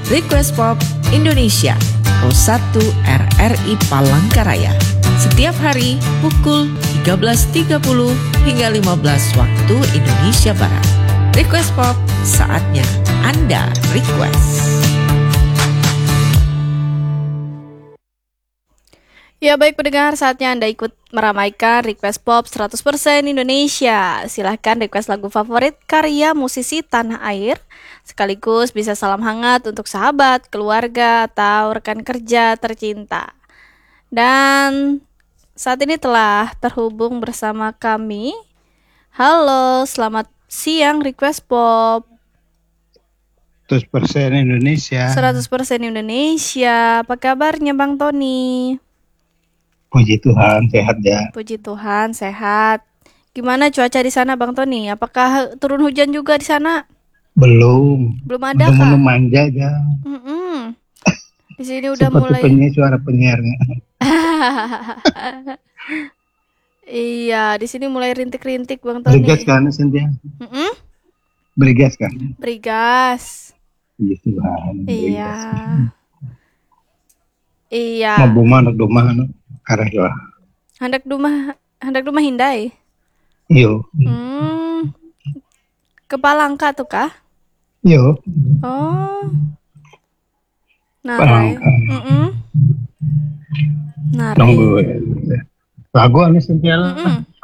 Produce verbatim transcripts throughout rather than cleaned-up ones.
Request Pop Indonesia, Pos satu R R I Palangkaraya. Setiap hari pukul tiga belas tiga puluh hingga lima belas waktu Indonesia Barat. Request Pop, saatnya Anda request. Ya baik pendengar, saatnya Anda ikut meramaikan Request Pop seratus persen Indonesia. Silahkan request lagu favorit karya musisi tanah air. Sekaligus bisa salam hangat untuk sahabat, keluarga, atau rekan kerja tercinta. Dan saat ini telah terhubung bersama kami. Halo, selamat siang Request Pop seratus persen Indonesia. seratus persen Indonesia. Apa kabarnya Bang Tony? Puji Tuhan, sehat ya. Puji Tuhan, sehat. Gimana cuaca di sana Bang Tony? Apakah turun hujan juga di sana? Belum. Belum ada kah? Belum manja aja. Mm-mm. Di sini udah seperti mulai. penyiar, suara penyiarnya. Iya, di sini mulai rintik-rintik Bang Tony. Berigas kan, Cynthia? Mm-mm. Berigas kan? Berigas. Puji Tuhan. Iya. Iya. Mau buma anak rumah anu arah lah. Hendak rumah, hendak rumah Hindai. Yo. Hmm. Ke Palangka tuh kah? Yo. Oh. Nah, Palangka. mm Nah, Nunggu. Lagu anu Cynthia lah.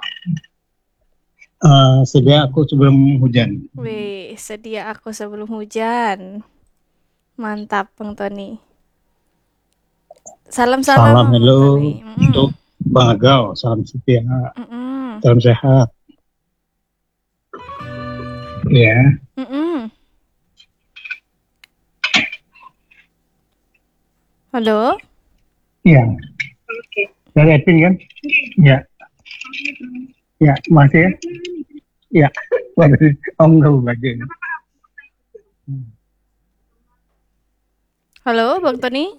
Uh, sedia aku sebelum hujan. Wih, sedia aku sebelum hujan. Mantap Bang Tony. Salam-salam. Salam hello untuk Bang Agau, salam setia, Mm-mm. salam sehat. Ya. Mm-mm. Halo? Iya. Dari Epin kan? Iya. Ya, masih ya? Ya. Oh enggak bagian. Halo, Bang Tony?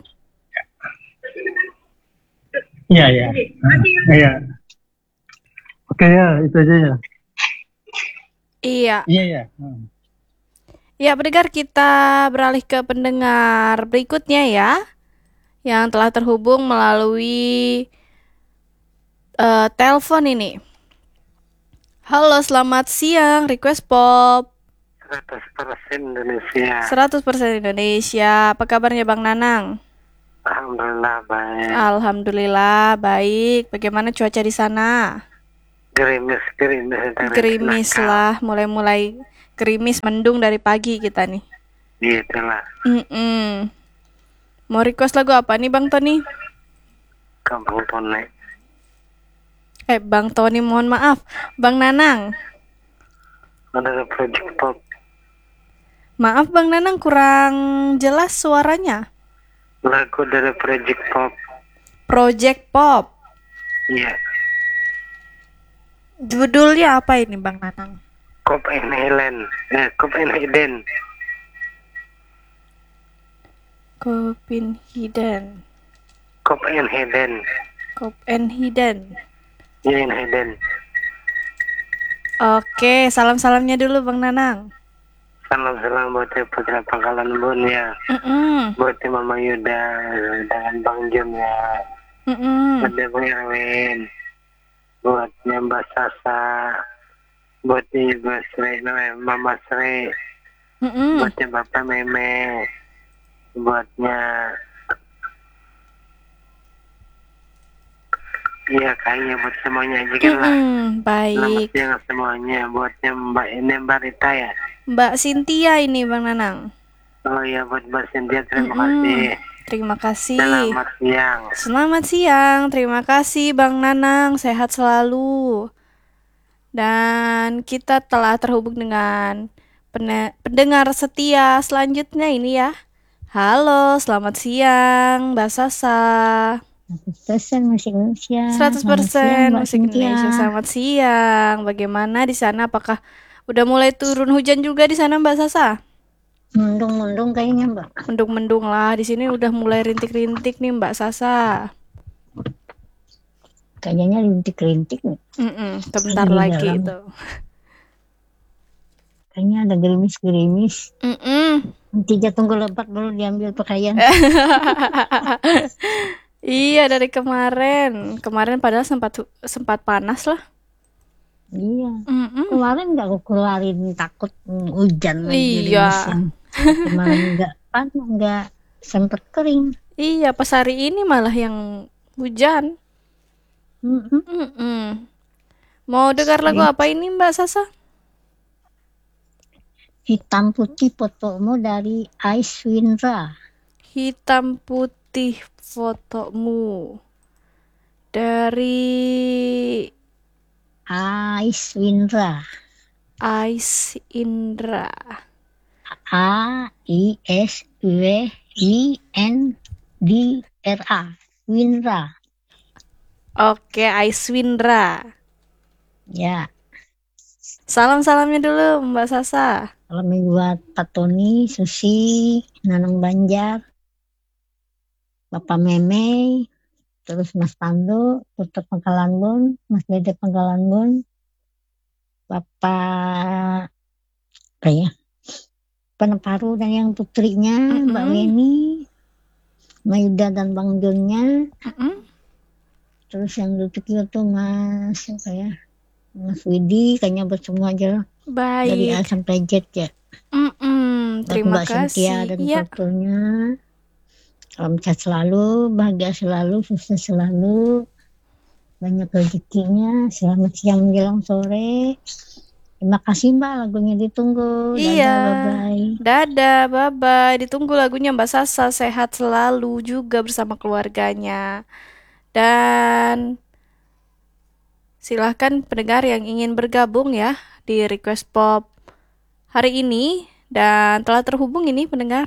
Iya, ya. Iya. Oke ya, itu aja ya. Iya. Iya, ya. Hmm. Ya, pendengar, kita beralih ke pendengar berikutnya ya, yang telah terhubung melalui uh, telepon ini. Halo, selamat siang, Request Pop. seratus persen Indonesia. seratus persen Indonesia. Apa kabarnya Bang Nanang? Alhamdulillah baik. Alhamdulillah baik. Bagaimana cuaca di sana? Gerimis, gerimis. Gerimis lah, mulai-mulai gerimis, mendung dari pagi kita nih. Itulah. Mm-mm. Mau request lagu apa nih Bang Tony? Kampung Tone. Eh Bang Tony mohon maaf, Bang Nanang. Ada Project Pop. Maaf Bang Nanang, kurang jelas suaranya. Lagu dari Project Pop. Project Pop. Iya. Judulnya apa ini Bang Nanang? Copenhagen. Eh, Copenhagen. Copenhagen. Copenhagen. Copenhagen. Iya, Hayden. Oke, salam-salamnya dulu Bang Nanang. Salam-salam buat Putra Pangkalan Bun ya. Mm-mm. Buat Mama Yuda dan Bang Jun ya. Mm-mm. Buat Bang Erwin. Buat Mbak Sasa. Buat Ibu Sri, namanya Mama Sri. Mm-mm. Buatnya Bapak Meme. Buatnya iya kayaknya buat semuanya aja kan lah. Mm-mm. Selamat Baik. siang semuanya. Buatnya Mbak ini Mbak Rita ya. Mbak Cynthia ini Bang Nanang. Oh iya buat Mbak Cynthia terima Mm-mm. kasih. Terima kasih. Selamat siang. Selamat siang. Terima kasih Bang Nanang. Sehat selalu. Dan kita telah terhubung dengan pene- pendengar setia selanjutnya ini ya. Halo, selamat siang Mbak Sasa. seratus persen musik Indonesia. seratus persen musik Indonesia. Selamat siang. Bagaimana di sana? Apakah udah mulai turun hujan juga di sana Mbak Sasa? Mendung-mendung kayaknya Mbak. Mendung-mendung lah. Di sini udah mulai rintik-rintik nih Mbak Sasa. Kayaknya rintik-rintik nih. Mm-mm, sebentar Di lagi dalam. itu. kayaknya ada gerimis-gerimis. Mm-mm. Nanti dia tunggu lebat baru diambil pakaian. Iya, dari kemarin. Kemarin padahal sempat hu- sempat panas lah. Iya. Mm-mm. Kemarin nggak aku keluarin takut mm, hujan lagi Iya. gerimisnya. Kemarin nggak panas, nggak sempet kering. Iya, pas hari ini malah yang hujan. Mm-mm. Mm-mm. Mau dengar lagu apa ini Mbak Sasa? Hitam putih fotomu dari Ais Windra. Hitam putih fotomu dari Ais Windra. Ais Indra. A I S W I N D R A. Windra. Oke, Ais Windra. Ya. Salam-salamnya dulu Mbak Sasa. Kalau buat Pak Tony, Susi, Nanang Banjar, Bapak Meme, terus Mas Pandu, Putu Pangkalan Bun, Mas Dede Pangkalan Bun, Bapak apa ya? Peneparu dan yang putrinya, Mbak Mm-mm. Weni, Maida dan Bang Jonnya, Mm-mm. terus yang duduk itu Mas apa ya? Mas Widi, kayaknya bersemua aja lah. Dari A Baik. sampai Z ya. Mm-mm. Buat Terima Mbak Cynthia kasih. dan Iya. fotonya. Salam sehat selalu, bahagia selalu, sukses selalu, banyak rezekinya. Selamat siang menjelang sore. Terima kasih Mbak, lagunya ditunggu. Iya. Dadah, bye-bye. Dadah, bye-bye. Ditunggu lagunya Mbak Sasa. Sehat selalu juga bersama keluarganya. Dan silahkan pendengar yang ingin bergabung ya di Request Pop hari ini. Dan telah terhubung ini pendengar.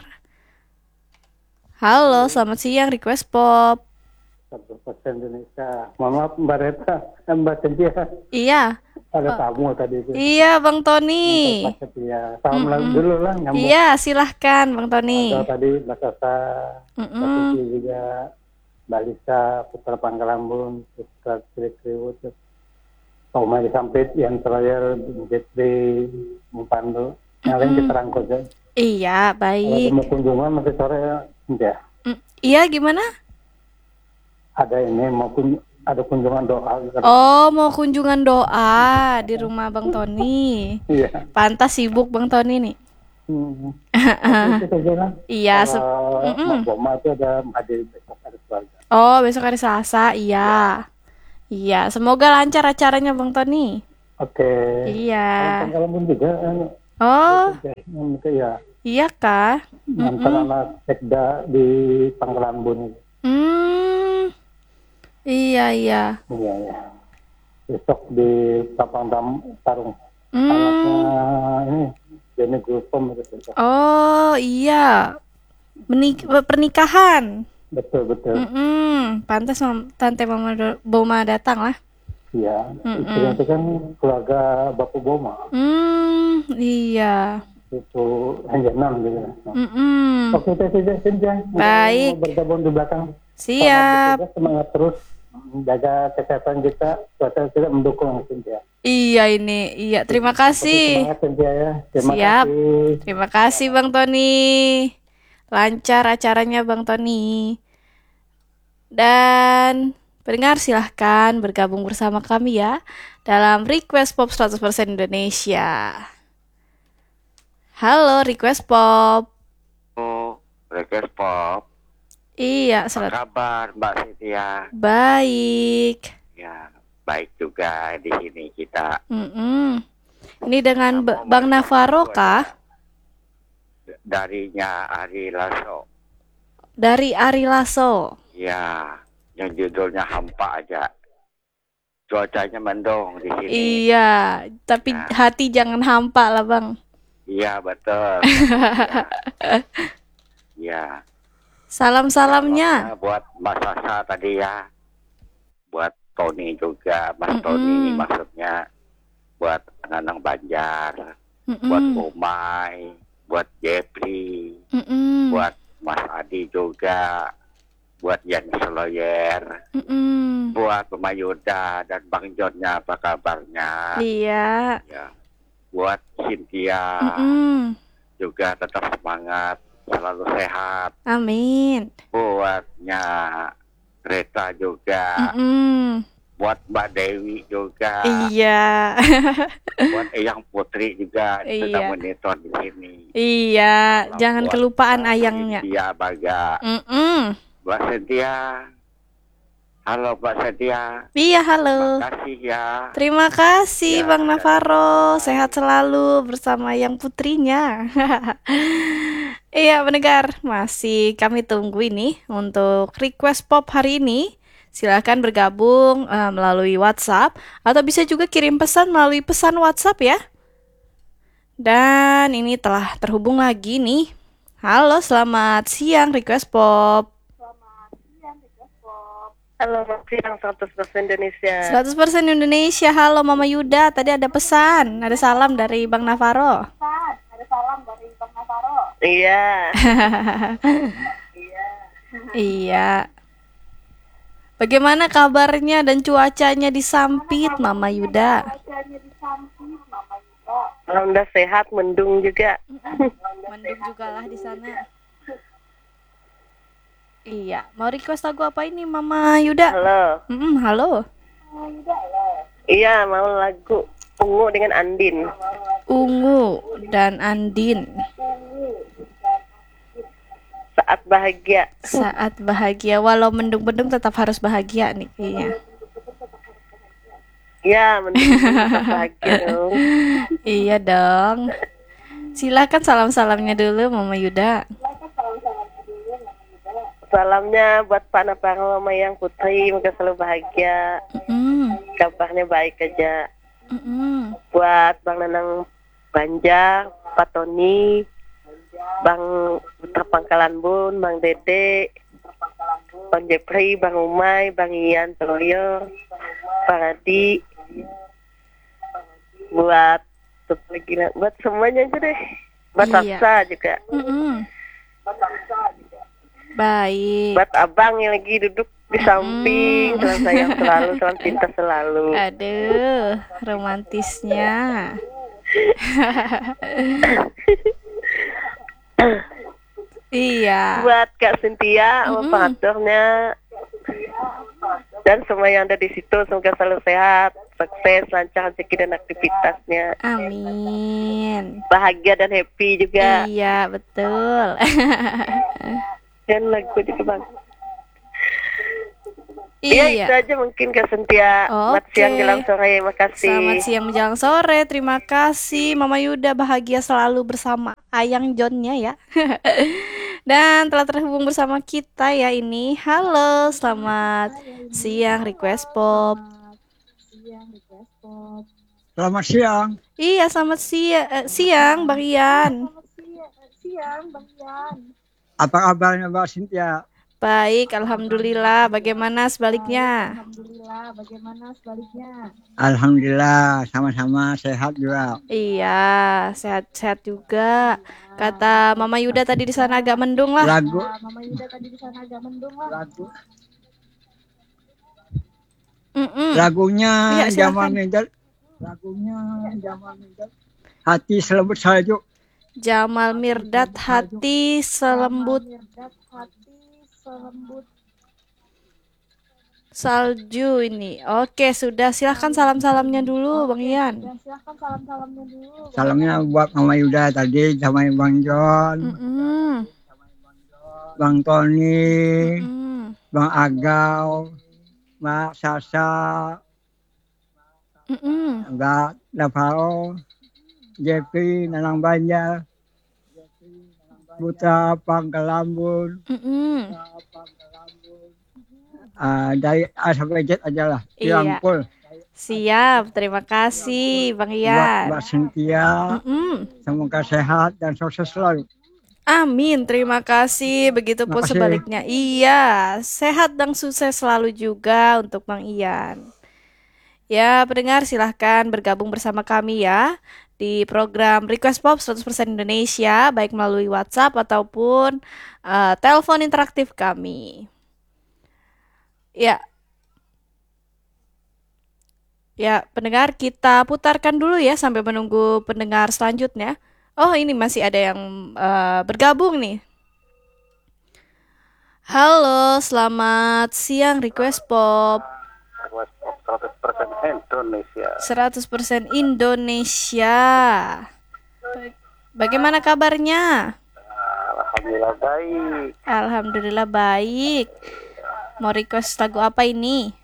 Halo, selamat siang Request Pop. seratus persen Indonesia. Mohon maaf Mbak Reta, eh, Mbak Cynthia, Iya, ada tamu tadi itu. iya Bang Tony. Mbak Cynthia. Salam lagu dulu lah, nyambung. Iya, silahkan Bang Tony. Ada tadi Mbak Sasa, Mbak Mm-mm. Susi juga, Mbak Lisa, Putra Pangkalambun, Putra Kriwut, Pak Umar Sampit, Ian Troyer, Jetri, Mumpandu. Yang lain kita rangkul ya. Iya, Kalau baik. mau kunjungan nanti sore ya. Mm, Iya, gimana? Ada ini mau kun- ada kunjungan doa. Gitu. Oh, mau kunjungan doa di rumah Bang Tony. Iya. Pantas sibuk Bang Tony nih. Hmm. Oke, itu saja lah. Iya, se- Kalau Mm-mm. Mas Boma itu ada hadir besok ada keluarga. Oh, besok hari Selasa, iya. Iya, semoga lancar acaranya Bang Tony. Oke. Iya. Kalau pun juga, eh, Oh, mungkin ya iya kah? mantan anak sekda di Pangkalan Bun. Hmm, iya iya. Iya ya. Besok di Tapang Tam Tarung. Hmm. Anaknya ini Jenny Gulsom gitu. Oh iya, Menik- pernikahan. Betul betul. Mm-mm. Pantas mam- Tante Mama Do- Boma datang lah. Iya. Mm-mm. Istrinya itu kan keluarga Bapak Boma. Hmm, iya. Itu Hanjanan gitu. Mm-mm. Oke, itu saja Cynthia. Baik. Mau bergabung di belakang. Siap. Semangat, semangat terus jaga kesehatan kita, cuaca tidak mendukung Cynthia. Iya ini, iya. Terima kasih. Semangat Cynthia ya. Terima Siap. kasih. Terima kasih Bang Tony. Lancar acaranya Bang Tony. Dan pendengar silahkan bergabung bersama kami ya dalam Request Pop seratus persen Indonesia. Halo Request Pop. Oh, Request Pop. Iya, Apa selamat kabar Mbak Cynthia? baik. Ya, baik juga di sini kita. Mm-mm. Ini dengan B- Bang Navarro kah? Darinya Ari Lasso. Dari Ari Lasso. Ya, yang judulnya Hampa aja. Cuacanya mendung di sini. Iya, tapi Ya. hati jangan hampa lah Bang. Iya, betul. Ya. Ya. Salam-salamnya. Salamnya buat Mas Sasa tadi ya. Buat Tony juga, Mas Mm-mm. Tony maksudnya. Buat Nanang Banjar. Buat Mm-mm. Umay. Buat Jepri. Mm-mm. Buat Mas Adi juga. Buat Yan Sloyer. Mm-mm. Buat Pemayuda dan Bang Jonnya apa kabarnya? Iya. Ya. buat Cynthia Mm-mm. juga tetap semangat, selalu sehat. Amin. Buatnya Greta juga, Mm-mm. buat Mbak Dewi juga, Iya. buat Eyang Putri juga Iya. sedang monitor di sini. Iya, Salam jangan buat kelupaan Mbak ayangnya. Cynthia Baga, Mm-mm. Mbak Cynthia. Halo Mbak Cynthia, Iya, halo. makasih ya. Terima kasih Ya, Bang Navarro. bye. Sehat selalu bersama yang putrinya. Iya, pendengar, masih kami tunggu ini untuk request pop hari ini. Silahkan bergabung eh, melalui WhatsApp atau bisa juga kirim pesan melalui pesan WhatsApp ya. Dan ini telah terhubung lagi nih. Halo, selamat siang request pop. Halo, siang seratus persen Indonesia. seratus persen Indonesia. Halo Mama Yuda, tadi ada pesan, ada salam dari Bang Navarro. Iya. Iya. Bagaimana kabarnya dan cuacanya di Sampit, Mama Yuda? Alhamdulillah sehat, mendung juga. Mendung juga lah di sana. Iya, mau request lagu apa ini Mama Yuda? Halo. Mm-mm, halo. Iya, mau lagu Ungu dengan Andin. Ungu dan Andin. Saat bahagia. Saat bahagia, walau mendung-mendung tetap harus bahagia nih kayaknya. Iya, mendung tetap bahagia dong. Iya dong. Silakan salam-salamnya dulu Mama Yuda. Salamnya buat Pak Navarro sama Yang Putri, semoga selalu bahagia. Mm, Kabarnya baik aja. mm, Buat Bang Nanang Banjar, Pak Tony, Bang Putra Pangkalan Bun, Bang Dede, Bang Jepri, Bang Umay, Bang Ian Teloyor, Bang Adi, buat satu lagi lah, buat semuanya aja deh, buat Iya. Sapsa juga, mm. Baik. buat abang yang lagi duduk di samping, salam sayang selalu, salam cinta selalu. Aduh, romantisnya. Iya. Buat Kak Cynthia, Mm-mm. operatornya, dan semua yang ada di situ, semoga selalu sehat, sukses, lancar rezeki dan aktivitasnya, Amin. bahagia dan happy juga. Iya, betul. Dan lagu juga bang. Iya, itu Iya. aja mungkin Kak Cynthia. Selamat Oke. siang jelang sore, makasih. Selamat siang menjelang sore. Terima kasih Mama Yuda, bahagia selalu bersama Ayang Johnnya ya. Dan telah terhubung bersama kita ya ini. Halo, selamat siang request pop. Selamat siang. Iya, selamat siang, eh, siang Bang Ian. Apa kabarnya Mbak Cynthia? Baik, alhamdulillah. Bagaimana sebaliknya? Alhamdulillah, sama-sama sehat juga. Iya, sehat-sehat juga. Kata Mama Yuda tadi di sana agak mendung lah. Lagu. Mm-mm. Lagunya Iya, silakan. Jamal Mirdad. Lagunya Jamal Mirdad. Hati selembut salju. Jamal Mirdad, hati selembut salju ini. Oke, sudah. Silahkan salam-salamnya dulu, Bang Ian. Salamnya buat Mama Yuda tadi sama Bang John, Mm-mm. Bang Tony, Mm-mm. Bang Agau, Mbak Sasa, Mm-mm. Mbak Navarro, Jeffy, Nanang Banjar, Putra Pangkalambun, Mm-mm. uh, dari A sampai Z aja lah. Iya. Dirangkul. Siap, terima kasih Bang Buat Ian. Mbak Cynthia, Mm-mm. semoga sehat dan sukses selalu. Amin, terima kasih. Begitupun Makasih. sebaliknya. Iya, sehat dan sukses selalu juga untuk Bang Ian. Ya, pendengar silahkan bergabung bersama kami ya di program Request Pop seratus persen Indonesia, baik melalui WhatsApp ataupun eh, telepon interaktif kami. Ya, Ya, pendengar kita putarkan dulu ya sampai menunggu pendengar selanjutnya. Oh, ini masih ada yang uh, bergabung nih. Halo, selamat siang Request Pop. Request Pop seratus persen Indonesia. seratus persen Indonesia. Bagaimana kabarnya? Alhamdulillah baik. Alhamdulillah baik. Mau request lagu apa ini?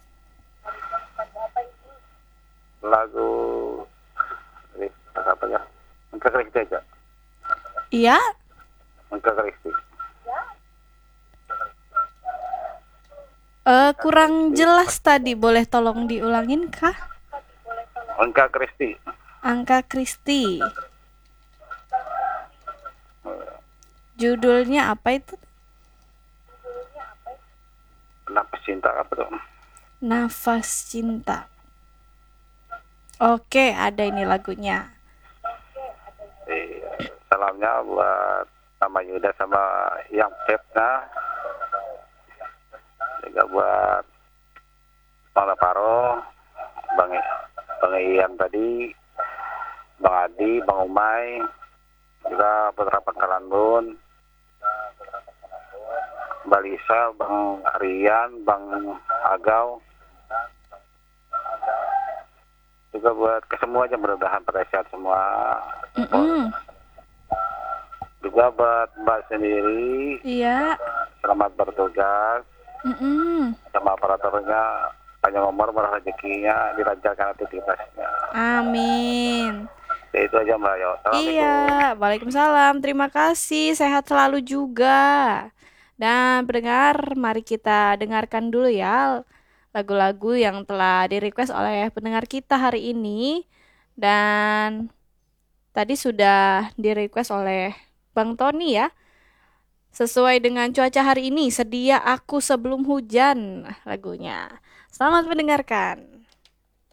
Lagu ini apa ya? Angka Kristi aja. Iya? Angka Kristi. Uh, kurang jelas tadi, boleh tolong diulangin kah? Angka Kristi. Angka Kristi. Judulnya apa itu? Nafas cinta apa tuh? Nafas cinta. Oke, ada ini lagunya. Iya, salamnya buat sama Yuda sama yang Pepna. Juga buat Bang Paro, Bang Bang Ian tadi, Bang Adi, Bang Umay, juga Putra Pangkalan Bun, Mbak Lisa, Bang Rian, Bang Agau, juga buat ke semua aja mudah-mudahan pada sehat semua. Mm-mm. Juga buat Mbak sendiri, Iya. selamat bertugas. Mm-mm. Sama operatornya panjang umur, murah rezekinya, dilancarkan aktivitasnya. Amin. Ya, itu aja Mbak Yo. Assalamualaikum. Iya, waalaikumsalam. Terima kasih, sehat selalu juga. Dan pendengar, mari kita dengarkan dulu ya lagu-lagu yang telah di-request oleh pendengar kita hari ini. Dan tadi sudah di-request oleh Bang Tony ya. Sesuai dengan cuaca hari ini, sedia aku sebelum hujan lagunya. Selamat mendengarkan.